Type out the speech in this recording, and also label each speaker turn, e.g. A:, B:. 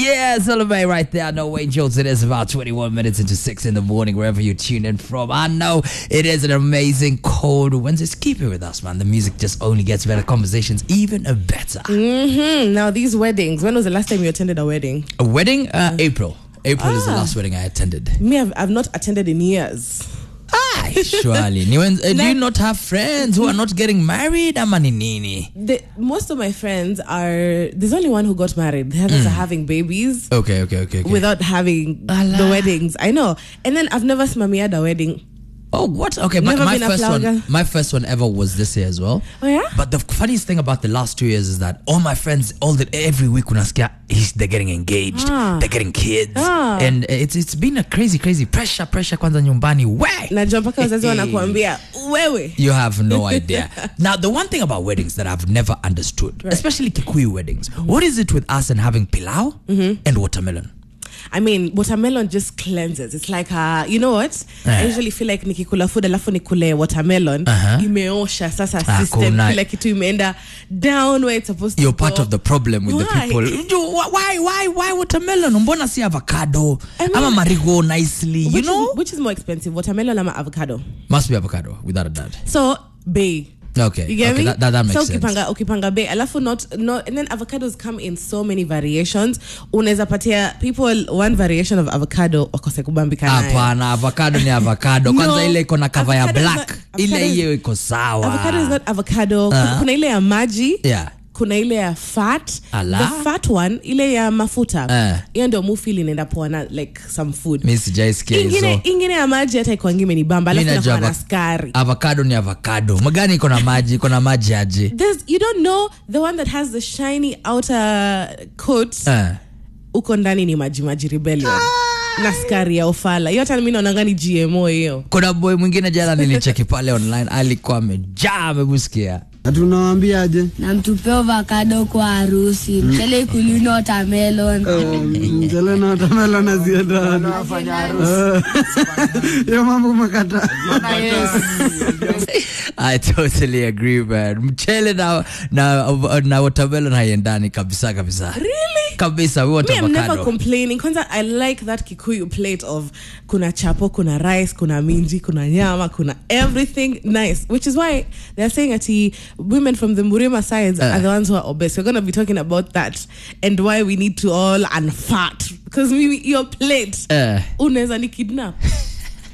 A: Yeah, Solomon right there. No Wayne Jones. It is about 21 minutes into 6 in the morning, wherever you tune in from. I know it is an amazing cold Wednesday. Keep it with us, man. The music just only gets better. Conversations even better.
B: Now, these weddings. When was the last time you attended a wedding?
A: A wedding? April. April is the last wedding I attended.
B: Me, I've not attended in years.
A: Surely. Do you not have friends who are not getting married?
B: Most of my friends are... There's only one who got married. The others are having babies.
A: Okay.
B: Without having the weddings. I know. And then I've never smamiad a wedding.
A: Oh, what? Okay, my first one ever was this year as well.
B: Oh, yeah?
A: But the funniest thing about the last 2 years is that all my friends, every week they're getting engaged, they're getting kids, and it's been a crazy pressure kwanza nyumbani.
B: Najua mpaka wazazi wanakuambia wewe.
A: You have no idea. Now, the one thing about weddings that I've never understood, especially Kikuyu weddings, what is it with us and having pilau and watermelon?
B: I mean, watermelon just cleanses. It's like, you know what? I usually feel like nikikula food alafu nikule watermelon, imeosha sasa system. Feel like itu imeenda down where it's supposed to
A: You're
B: go.
A: part of the problem with the people. Why watermelon? Mbona si avocado? Ama marigo nicely, you know?
B: Which is more expensive, watermelon or avocado?
A: Must be avocado, without a doubt.
B: So, bay.
A: Okay,
B: you get me?
A: That makes sense.
B: Ukipanga bay, alafu not, and then avocados come in so many variations. Unaweza patia people one variation of avocado wakose kubambika nayo.
A: Hapana, avocado ni avocado. Kwanza ile iko na cover ya black. Ile hiyo iko sawa.
B: Avocado is not avocado. Kuna ile ya maji.
A: Yeah.
B: Kuna ile ya fat. The fat one, ile ya mafuta. Hiyo ndio mufili inaenda poa na like some food.
A: Mimi sijaisikia hizo.
B: Ingine ya maji hata ikuangi imenibamba alafu na sukari.
A: Avocado ni avocado. Magani iko na maji, iko na maji aje.
B: You don't know the one that has the shiny outer coat. Uko ndani ni maji rebellion. Na sukari ya ofala. Hiyo hata mimi naona ngani GMO hiyo.
A: Kuna boy mwingine jana nilicheki pale online alikuwa amejaa amebusikia.
C: Atunawaambia aje?
D: Na mtupe avocado kwa harusi. Mchele kulino watermelon.
C: Mchele na watermelon azienda.
D: Wanafanya harusi.
C: Yo mambo makata.
A: I totally agree, man. Mchele na watermelon haiendani kabisa.
B: Really?
A: Kabisa, we want avocado.
B: I'm never complaining. Kwanza, I like that Kikuyu plate of kuna chapo, kuna rice, kuna minji, kuna nyama, kuna everything nice. Which is why they're saying that women from the Murima sides are the ones who are obese. We're going to be talking about that and why we need to all unfat. Because your plate, unaweza ni kidnap.